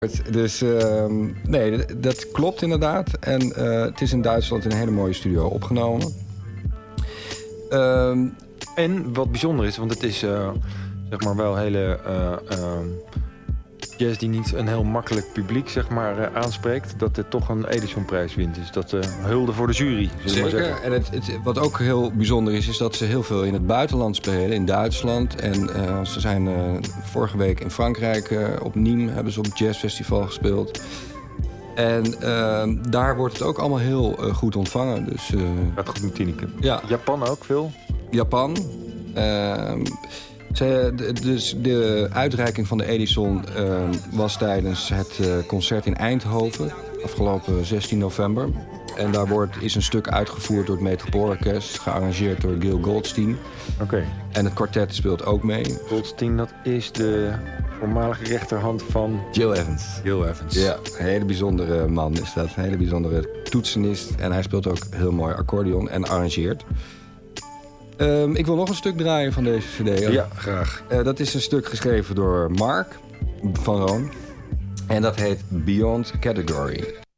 Dus nee, dat klopt inderdaad. En het is in Duitsland in een hele mooie studio opgenomen. En wat bijzonder is, want het is zeg maar wel hele jazz die niet een heel makkelijk publiek zeg maar, aanspreekt, dat het toch een Edisonprijs wint. Dus dat hulde voor de jury. Zeker. En wat ook heel bijzonder is dat ze heel veel in het buitenland spelen, in Duitsland. En ze zijn vorige week in Frankrijk op Nîmes, hebben ze op het jazzfestival gespeeld. En daar wordt het ook allemaal heel goed ontvangen. Dus, gaat goed met Tineke. Ja. Japan ook veel? Japan. Dus de uitreiking van de Edison was tijdens het concert in Eindhoven, afgelopen 16 november. En daar is een stuk uitgevoerd door het Metropoolorkest, gearrangeerd door Gil Goldstein. Oké. En het kwartet speelt ook mee. Goldstein, dat is de voormalige rechterhand van Gil Evans. Gil Evans. Ja, een hele bijzondere man is dat. Een hele bijzondere toetsenist. En hij speelt ook heel mooi accordeon en arrangeert. Ik wil nog een stuk draaien van deze cd. Ja, graag. Dat is een stuk geschreven door Mark van Roon. En dat heet Beyond Category.